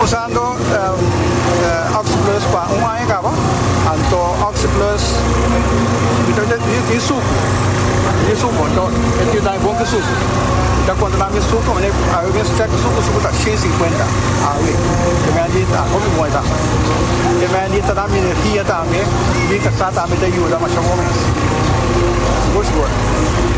usando Oxyplus para um ano acaba, então Oxyplus isso então ele dá bom que suco. Então quando nós suco, aí eu check suco tá 150, aí também dita como bom tá. Também dita na minha tia também, dita só também tem ajuda mas chama mais. Gosto.